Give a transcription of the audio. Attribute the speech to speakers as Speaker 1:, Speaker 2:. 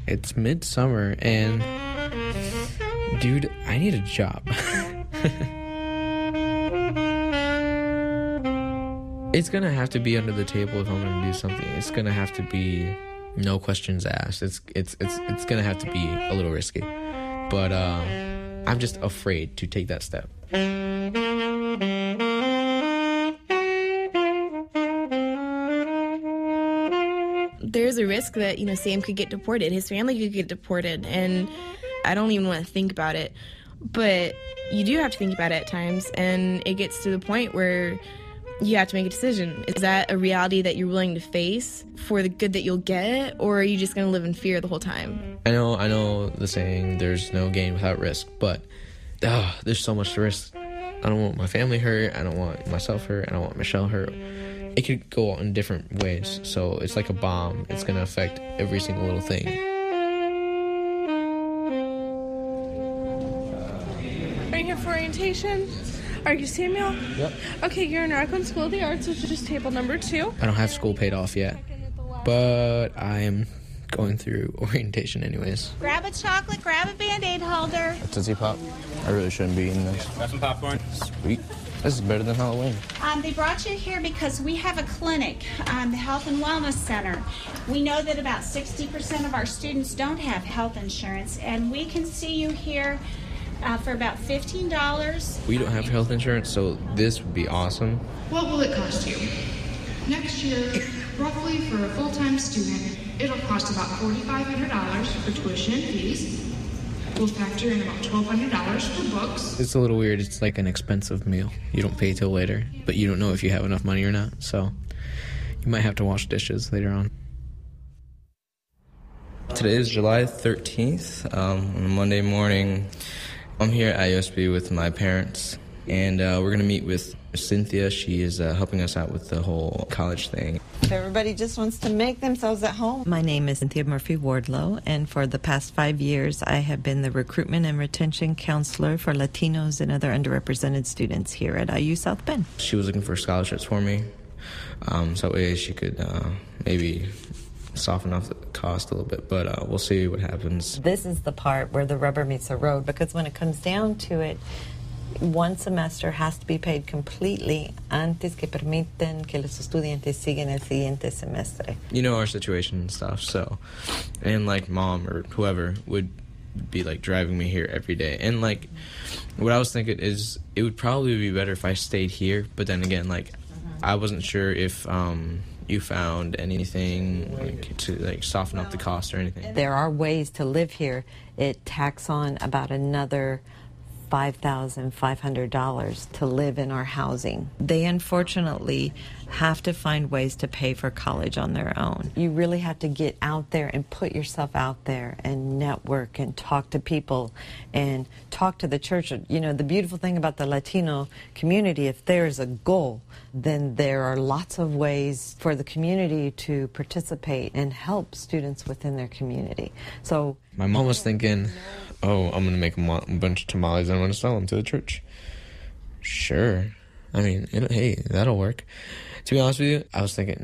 Speaker 1: It's midsummer, and dude, I need a job. It's gonna have to be under the table if I'm gonna do something. It's gonna have to be no questions asked. It's gonna have to be a little risky, but I'm just afraid to take that step.
Speaker 2: There's a risk that, Sam could get deported. His family could get deported, and I don't even want to think about it. But you do have to think about it at times, and it gets to the point where you have to make a decision. Is that a reality that you're willing to face for the good that you'll get, or are you just going to live in fear the whole time?
Speaker 1: I know the saying, there's no gain without risk, but there's so much to risk. I don't want my family hurt. I don't want myself hurt. I don't want Michelle hurt. It could go in different ways, so it's like a bomb. It's going to affect every single little thing.
Speaker 3: Are you here for orientation? Are you Samuel?
Speaker 1: Yep.
Speaker 3: Okay, you're in Rockland School of the Arts, which is just table number 2.
Speaker 1: I don't have school paid off yet, but I am going through orientation anyways.
Speaker 4: Grab a chocolate, grab a Band-Aid holder.
Speaker 5: Tootsie Pop. I really shouldn't be eating this.
Speaker 6: Got some popcorn?
Speaker 5: Sweet. This is better than Halloween.
Speaker 4: They brought you here because we have a clinic, the Health and Wellness Center. We know that about 60% of our students don't have health insurance, and we can see you here for about $15.
Speaker 1: We don't have health insurance, so this would be awesome.
Speaker 7: What will it cost you? Next year, roughly for a full-time student, it'll cost about $4,500 for tuition and fees. We'll factor in about $1,200 for books.
Speaker 1: It's a little weird. It's like an expensive meal. You don't pay till later, but you don't know if you have enough money or not, so you might have to wash dishes later on.
Speaker 5: Today is July 13th, on a Monday morning. I'm here at USB with my parents, and we're going to meet with Cynthia. She is helping us out with the whole college thing.
Speaker 8: Everybody just wants to make themselves at home.
Speaker 9: My name is Cynthia Murphy Wardlow, and for the past 5 years, I have been the recruitment and retention counselor for Latinos and other underrepresented students here at IU South Bend.
Speaker 5: She was looking for scholarships for me, so that way she could maybe soften off the cost a little bit, but we'll see what happens.
Speaker 9: This is the part where the rubber meets the road, because when it comes down to it, one semester has to be paid completely antes que permiten que los estudiantes sigan el siguiente semestre.
Speaker 5: You know our situation and stuff, so, and like mom or whoever would be like driving me here every day, and like what I was thinking is it would probably be better if I stayed here, but then again, like I wasn't sure if you found anything like to like soften up the cost or anything.
Speaker 9: There are ways to live here. It tacks on about another $5,500 to live in our housing. They unfortunately have to find ways to pay for college on their own. You really have to get out there and put yourself out there and network and talk to people and talk to the church. You know, the beautiful thing about the Latino community, if there is a goal, then there are lots of ways for the community to participate and help students within their community. So
Speaker 1: my mom was thinking, oh, I'm going to make a bunch of tamales and I'm going to sell them to the church. Sure. I mean, hey, that'll work. To be honest with you, I was thinking,